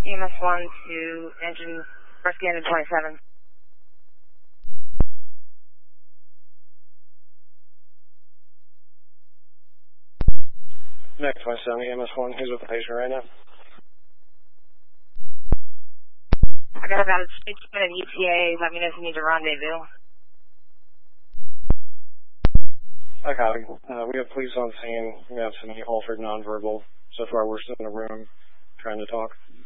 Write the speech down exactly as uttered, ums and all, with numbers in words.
E M S one to engine, rescue engine twenty-seven. Next twenty-seven, E M S one, who's with the patient right now? I got about a six-minute E T A. Let me know if you need a rendezvous. I copy. Uh, we have police on scene. We have some Halford nonverbal. So far, we're still in a room trying to talk.